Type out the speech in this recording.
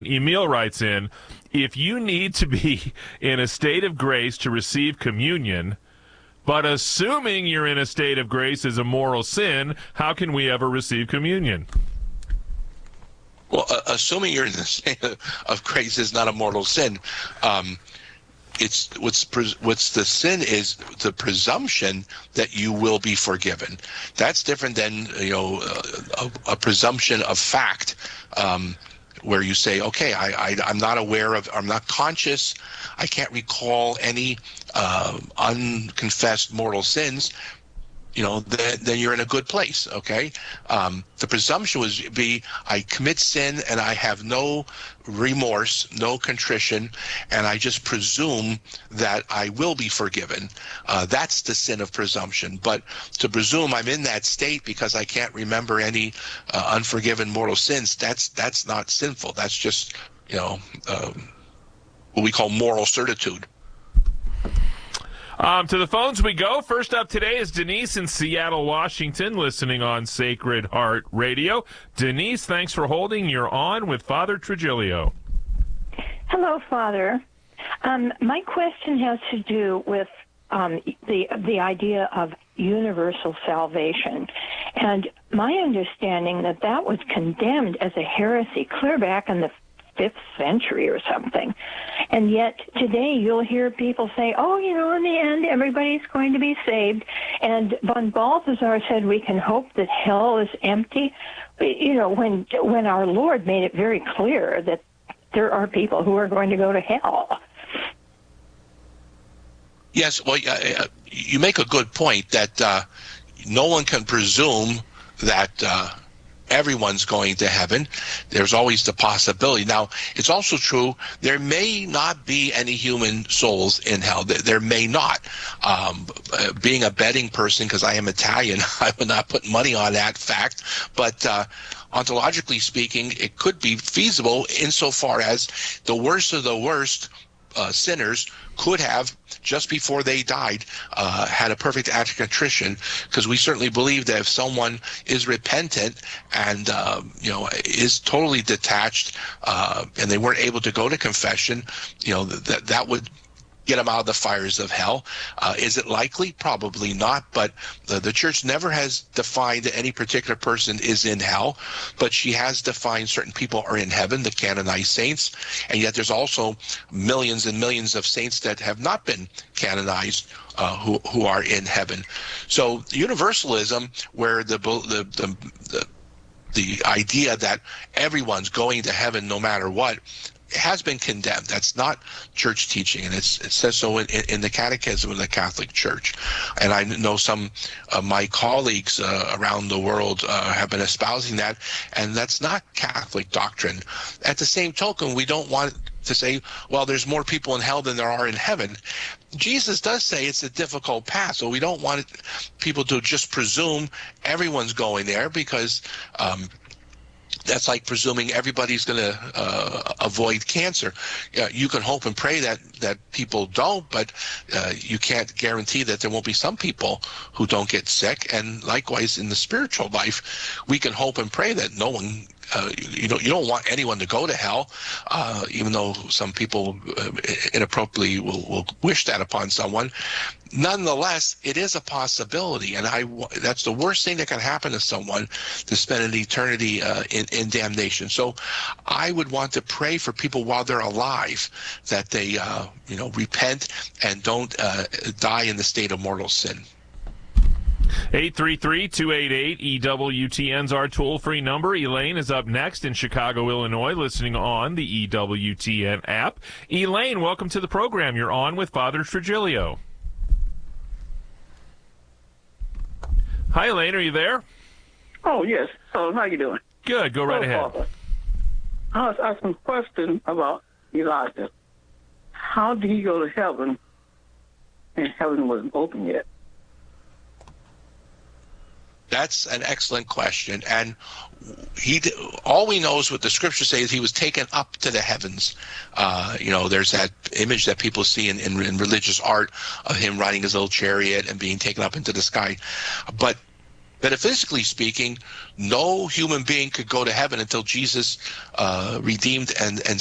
Emil writes in, if you need to be in a state of grace to receive communion, but assuming you're in a state of grace is a moral sin, how can we ever receive communion? Well, assuming you're in the state of grace is not a mortal sin. It's what's the sin is the presumption that you will be forgiven. That's different than a presumption of fact, where you say, okay, I'm not aware of, I'm not conscious, I can't recall any unconfessed mortal sins. Then you're in a good place, okay? The presumption would be, I commit sin and I have no remorse, no contrition, and I just presume that I will be forgiven. That's the sin of presumption. But to presume I'm in that state because I can't remember any unforgiven mortal sins, that's not sinful. That's just, what we call moral certitude. To the phones we go. First up today is Denise in Seattle, Washington, listening on Sacred Heart Radio. Denise, thanks for holding. You're on with Father Trigilio. Hello, Father. My question has to do with the idea of universal salvation. And my understanding that was condemned as a heresy clear back in the 5th century or something. And yet today you'll hear people say, in the end everybody's going to be saved. And von Balthasar said we can hope that hell is empty. When our Lord made it very clear that there are people who are going to go to hell. Yes, well, you make a good point that no one can presume that everyone's going to heaven. There's always the possibility. Now, it's also true there may not be any human souls in hell. There may not. Being a betting person, because I am Italian, I would not put money on that fact. But ontologically speaking, it could be feasible insofar as the worst of the worst sinners could have, just before they died, had a perfect act of contrition, because we certainly believe that if someone is repentant and is totally detached, and they weren't able to go to confession, that would get them out of the fires of hell. Is it likely? Probably not, but the church never has defined that any particular person is in hell, but she has defined certain people are in heaven, the canonized saints, and yet there's also millions and millions of saints that have not been canonized who are in heaven. So universalism, where the idea that everyone's going to heaven no matter what, has been condemned. That's not church teaching, and it says so in the Catechism of the Catholic Church. And I know some of my colleagues around the world have been espousing that, and that's not Catholic doctrine. At the same token, we don't want to say, well, there's more people in hell than there are in heaven. Jesus does say it's a difficult path, so we don't want people to just presume everyone's going there, because that's like presuming everybody's going to avoid cancer. You can hope and pray that people don't, but you can't guarantee that there won't be some people who don't get sick. And likewise, in the spiritual life, we can hope and pray that no one, you don't want anyone to go to hell, even though some people inappropriately will wish that upon someone. Nonetheless, it is a possibility, and that's the worst thing that can happen to someone, to spend an eternity in damnation. So I would want to pray for people while they're alive, that they repent and don't die in the state of mortal sin. 833-288-EWTN's our toll-free number. Elaine is up next in Chicago, Illinois, listening on the EWTN app. Elaine, welcome to the program. You're on with Father Trigilio. Hi, Elaine. Are you there? Oh, yes. So how you doing? Good. Go right ahead. Father, I was asking a question about Elijah. How did he go to heaven and heaven wasn't open yet? That's an excellent question. And all we know is what the scriptures say is he was taken up to the heavens. There's that image that people see in religious art of him riding his little chariot and being taken up into the sky. But Metaphysically speaking, no human being could go to heaven until Jesus redeemed and